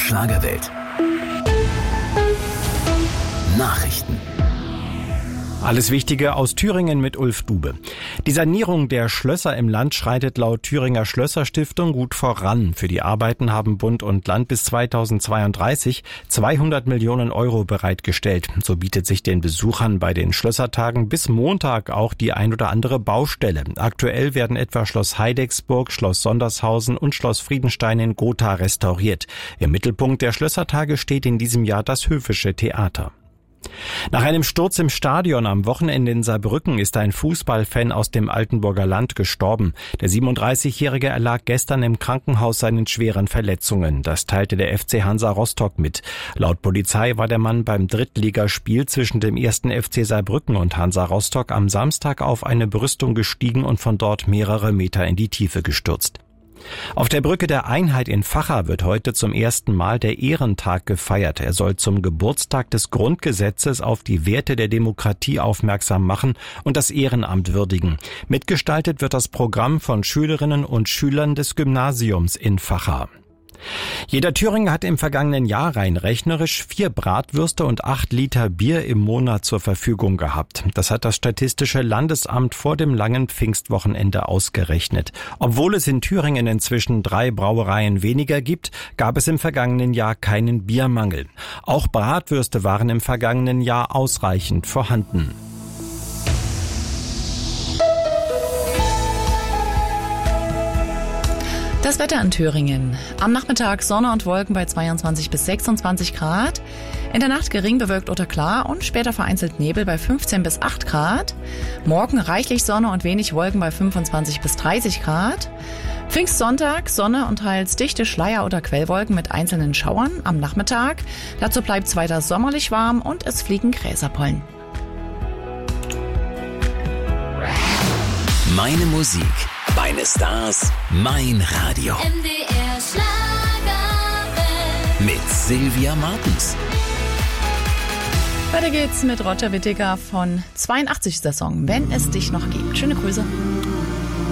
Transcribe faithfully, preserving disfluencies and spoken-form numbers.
Schlagerwelt. Nachrichten. Alles Wichtige aus Thüringen mit Ulf Dube. Die Sanierung der Schlösser im Land schreitet laut Thüringer Schlösserstiftung gut voran. Für die Arbeiten haben Bund und Land bis zweitausendzweiunddreißig zweihundert Millionen Euro bereitgestellt. So bietet sich den Besuchern bei den Schlössertagen bis Montag auch die ein oder andere Baustelle. Aktuell werden etwa Schloss Heidecksburg, Schloss Sondershausen und Schloss Friedenstein in Gotha restauriert. Im Mittelpunkt der Schlössertage steht in diesem Jahr das Höfische Theater. Nach einem Sturz im Stadion am Wochenende in Saarbrücken ist ein Fußballfan aus dem Altenburger Land gestorben. Der siebenunddreißigjährige erlag gestern im Krankenhaus seinen schweren Verletzungen. Das teilte der F C Hansa Rostock mit. Laut Polizei war der Mann beim Drittligaspiel zwischen dem ersten F C Saarbrücken und Hansa Rostock am Samstag auf eine Brüstung gestiegen und von dort mehrere Meter in die Tiefe gestürzt. Auf der Brücke der Einheit in Vacha wird heute zum ersten Mal der Ehrentag gefeiert. Er soll zum Geburtstag des Grundgesetzes auf die Werte der Demokratie aufmerksam machen und das Ehrenamt würdigen. Mitgestaltet wird das Programm von Schülerinnen und Schülern des Gymnasiums in Vacha. Jeder Thüringer hat im vergangenen Jahr rein rechnerisch vier Bratwürste und acht Liter Bier im Monat zur Verfügung gehabt. Das hat das Statistische Landesamt vor dem langen Pfingstwochenende ausgerechnet. Obwohl es in Thüringen inzwischen drei Brauereien weniger gibt, gab es im vergangenen Jahr keinen Biermangel. Auch Bratwürste waren im vergangenen Jahr ausreichend vorhanden. Das Wetter in Thüringen. Am Nachmittag Sonne und Wolken bei zweiundzwanzig bis sechsundzwanzig Grad. In der Nacht gering bewölkt oder klar und später vereinzelt Nebel bei fünfzehn bis acht Grad. Morgen reichlich Sonne und wenig Wolken bei fünfundzwanzig bis dreißig Grad. Pfingstsonntag Sonne und teils dichte Schleier- oder Quellwolken mit einzelnen Schauern am Nachmittag. Dazu bleibt es weiter sommerlich warm und es fliegen Gräserpollen. Meine Musik, meine Stars, mein Radio. M D R Schlagerwelt. Mit Sylvia Martens. Weiter geht's mit Roger Whittaker von zweiundachtzig. Song, Wenn es dich noch gibt. Schöne Grüße.